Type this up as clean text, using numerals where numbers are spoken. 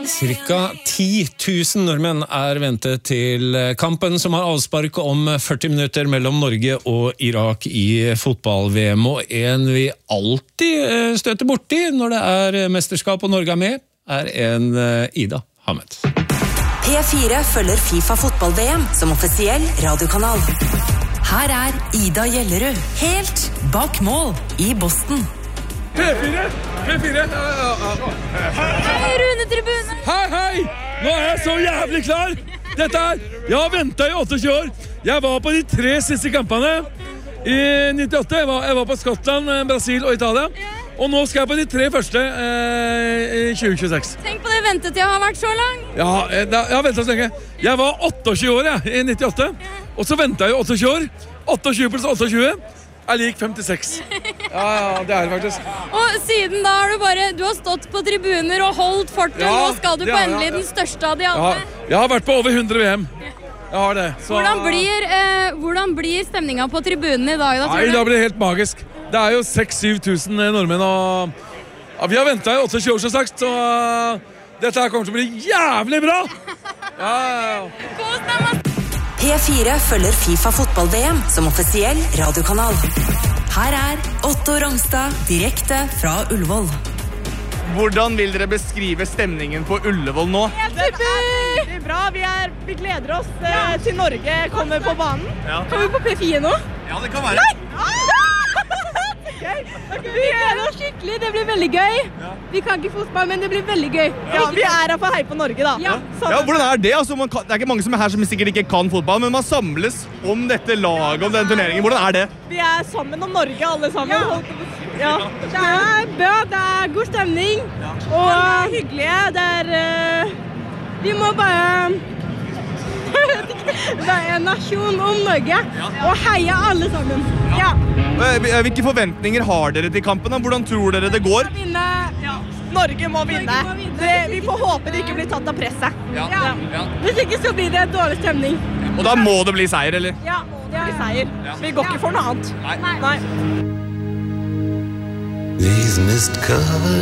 Cirka 10 000 nordmenn ventet til kampen som har avspark om 40 minutter mellom Norge og Irak i fotball-VM. Og en vi alltid støter borti når det mesterskap og Norge med, en Ida Hamed. P4 følger FIFA fotball-VM som offisiell radiokanal. Her Ida Gjellerud, helt bak mål i Boston. P4! Hei, Rune Tribune! Hei! Nå jeg så jævlig klar! Dette jeg har ventet i 28 år. Jeg var på de 3 siste kampene i 98. Jeg var på Skottland, Brasil og Italia. Og nå skal jeg på de 3 første i 2026. Tenk på det, ventetida har vært så lang. Ja, jeg har ventet så lenge. Jeg var 28 år i 98, og så ventet jeg i 28 år. 28 pluss 28 lik 56. Ja, det det faktisk. Og siden da har du har stått på tribuner og holdt fortet, og nå skal du på endelig den største av de alle. Ja, jeg har vært på over 100 VM. Jeg har det. Så... Hvordan blir stemningen på tribunen i dag? Nei, det blir helt magisk. Det jo 6-7 000 nordmenn, og vi har ventet i 28 år, så sagt, så dette her kommer til å bli jævlig bra! Ja. Kos deg masse! P4 følger FIFA fotball-VM som offisiell radiokanal. Her Otto Rongstad, direkte fra Ullevål. Hvordan vil dere beskrive stemningen på Ullevål nå? Det veldig bra. Vi gleder oss til Norge kommer på banen. Ja. Kommer vi på P4 nå? Ja, det kan være. Vi gleder oss skikkelig, det blir veldig gøy. Ja. Vi kan ikke fotball, men det blir veldig gøy. Ja, vi her for å heie på Norge da. Ja, hvordan det? Altså, det ikke mange som her som sikkert ikke kan fotball, men man samles om dette laget, om den turneringen. Hvordan det? Vi sammen om Norge, alle sammen. Ja. Det bra, det god stemning. Ja. Og hyggelige, vi må bare være en nasjon om Norge, og heie alle sammen. Ja. Hvilke forventninger har dere til kampen? Hvordan tror dere det går? Norge må vinne. Vi får håpe det ikke blir tatt av presset. Ja. Hvis ikke så blir det dårlig stemning. Og da må det bli seier, eller? Ja, det blir seier. Vi går ikke for noe annet. Nei.